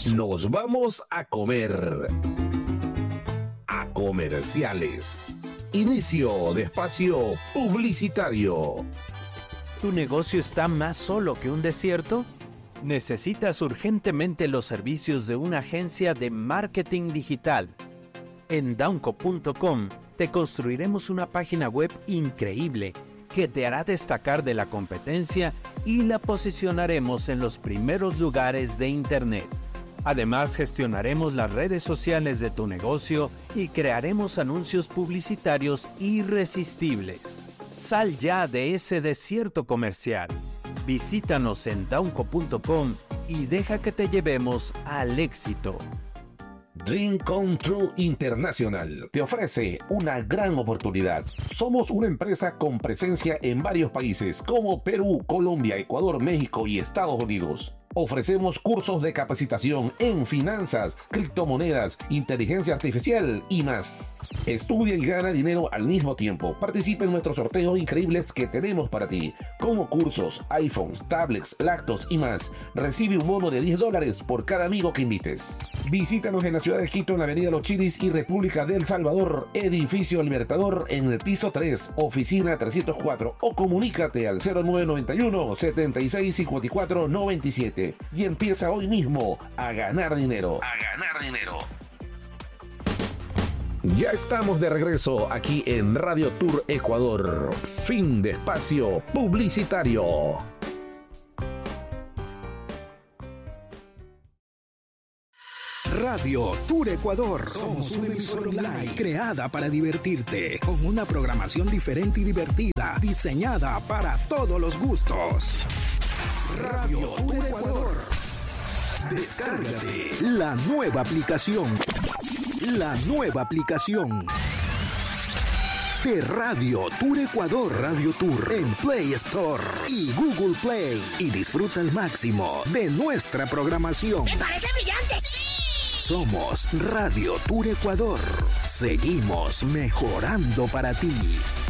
Nos vamos a comer. A comerciales. Inicio de espacio publicitario. ¿Tu negocio está más solo que un desierto? ¿Necesitas urgentemente los servicios de una agencia de marketing digital? En Daunco.com te construiremos una página web increíble que te hará destacar de la competencia y la posicionaremos en los primeros lugares de Internet. Además, gestionaremos las redes sociales de tu negocio y crearemos anuncios publicitarios irresistibles. Sal ya de ese desierto comercial. Visítanos en Daunco.com y deja que te llevemos al éxito. Dream Come True International te ofrece una gran oportunidad. Somos una empresa con presencia en varios países como Perú, Colombia, Ecuador, México y Estados Unidos. Ofrecemos cursos de capacitación en finanzas, criptomonedas, inteligencia artificial y más. Estudia y gana dinero al mismo tiempo. Participa en nuestros sorteos increíbles que tenemos para ti, como cursos, iPhones, tablets, lactos y más. Recibe un bono de $10 por cada amigo que invites. Visítanos en la ciudad de Quito, en la avenida Los Chilis y República del Salvador, edificio Libertador, en el piso 3, oficina 304, o comunícate al 0991 76 54 97 y empieza hoy mismo a ganar dinero. Ya estamos de regreso aquí en Radio Tour Ecuador. Fin de espacio publicitario. Radio Tour Ecuador. Somos una emisora online creada para divertirte, con una programación diferente y divertida, diseñada para todos los gustos. Radio Tour Ecuador. Descárgate la nueva aplicación. La nueva aplicación de Radio Tour Ecuador, Radio Tour, en Play Store y Google Play, y disfruta al máximo de nuestra programación. ¡Me parece brillante! ¡Sí! Somos Radio Tour Ecuador. Seguimos mejorando para ti.